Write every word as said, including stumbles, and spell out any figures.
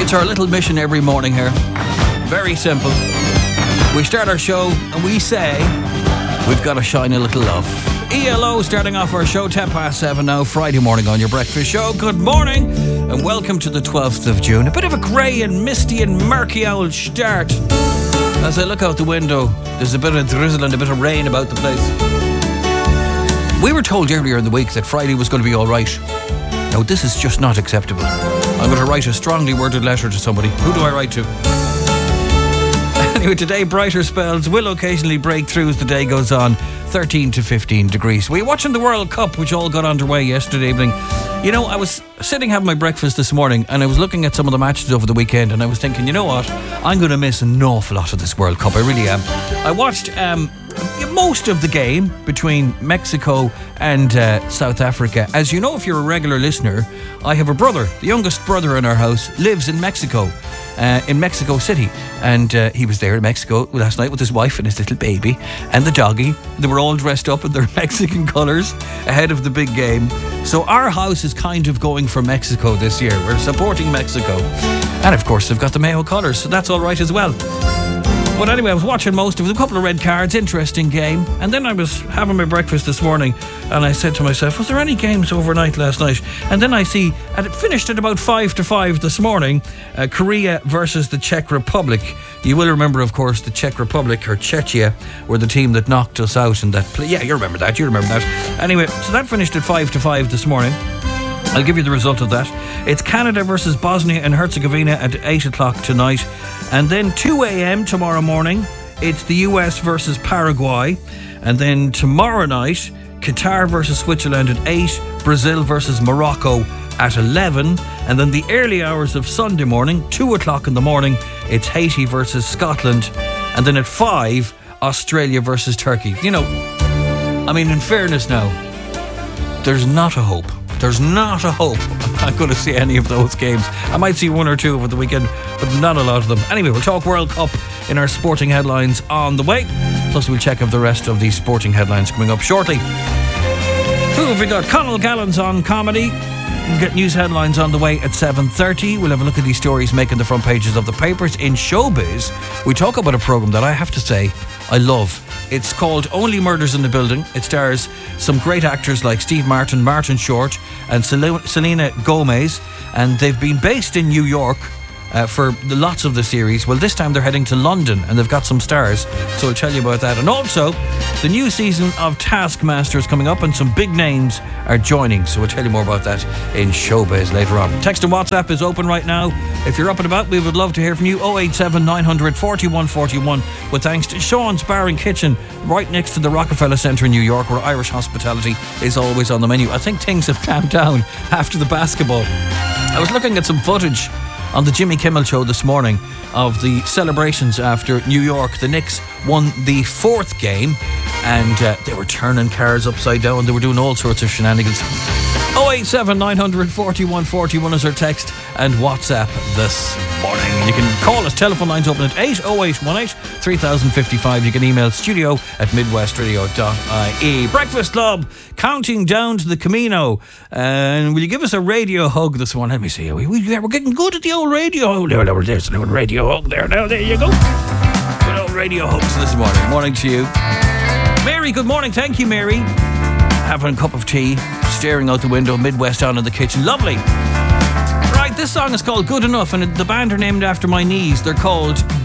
It's our little mission every morning here. Very simple. We start our show and we say, we've got to shine a little love. E L O starting off our show, ten past seven now, Friday morning on your breakfast show. Good morning and welcome to the twelfth of June. A bit of a grey and misty and murky old start. As I look out the window, there's a bit of drizzle and a bit of rain about the place. We were told earlier in the week that Friday was going to be all right. Now, this is just not acceptable. I'm going to write a strongly worded letter to somebody. Who do I write to? Anyway, today, brighter spells will occasionally break through as the day goes on. thirteen to fifteen degrees. We were watching the World Cup, which all got underway yesterday evening. You know, I was sitting having my breakfast this morning and I was looking at some of the matches over the weekend and I was thinking, you know what? I'm going to miss an awful lot of this World Cup. I really am. I watched um, most of the game between Mexico and uh, South Africa. As you know, if you're a regular listener, I have a brother. The youngest brother in our house lives in Mexico. Uh, in Mexico City, and uh, he was there in Mexico last night with his wife and his little baby and the doggy. They were all dressed up in their Mexican colours ahead of the big game. So our house is kind of going for Mexico this year. We're supporting Mexico, and of course they've got the Mayo colours, so that's all right as well. But anyway, I was watching most of it, a couple of red cards, interesting game. And then I was having my breakfast this morning and I said to myself, was there any games overnight last night? And then I see, and it finished at about five to five this morning, uh, Korea versus the Czech Republic. You will remember, of course, the Czech Republic, or Czechia, were the team that knocked us out in that play. Yeah, you remember that, you remember that. Anyway, so that finished at five to five this morning. I'll give you the result of that. It's Canada versus Bosnia and Herzegovina at eight o'clock tonight. And then two a.m. tomorrow morning, it's the U S versus Paraguay. And then tomorrow night, Qatar versus Switzerland at eight, Brazil versus Morocco at eleven. And then the early hours of Sunday morning, two o'clock in the morning, it's Haiti versus Scotland. And then at five, Australia versus Turkey. You know, I mean, in fairness now, there's not a hope. There's not a hope I'm not going to see any of those games. I might see one or two over the weekend, but not a lot of them. Anyway, we'll talk World Cup in our sporting headlines on the way. Plus, we'll check out the rest of these sporting headlines coming up shortly. Who have we got? Conal Gallant's on comedy. We'll get news headlines on the way at seven thirty. We'll have a look at these stories making the front pages of the papers. In showbiz, we talk about a programme that I have to say I love. It's called Only Murders in the Building. It stars some great actors like Steve Martin, Martin Short and Sel- Selena Gomez, and they've been based in New York uh, for the lots of the series. Well, this time they're heading to London and they've got some stars, so I'll tell you about that. And also, the new season of Taskmaster is coming up and some big names are joining, so we'll tell you more about that in showbiz later on. Text and WhatsApp is open right now. If you're up and about, we would love to hear from you. oh eight seven nine hundred forty-one forty-one, with thanks to Sean's Bar and Kitchen right next to the Rockefeller Centre in New York, where Irish hospitality is always on the menu. I think things have calmed down after the basketball. I was looking at some footage on the Jimmy Kimmel Show this morning of the celebrations after New York. The Knicks won the fourth game and uh, they were turning cars upside down. They were doing all sorts of shenanigans. oh eight seven nine hundred forty-one forty-one is our text and WhatsApp this morning. You can call us. Telephone lines open at eight oh eight one eight three thousand fifty-five. You can email studio at midwestradio dot I E. Breakfast Club counting down to the Camino. And will you give us a radio hug this morning? Let me see. We, we, we're getting good at the old radio hug. There, there, there's an old radio hug there. Now, there you go. Good old radio hugs this morning. Morning to you. Mary, good morning. Thank you, Mary. Having a cup of tea, staring out the window, Midwest on in the kitchen. Lovely. Right, this song is called Good Enough, and the band are named after my knees. They're called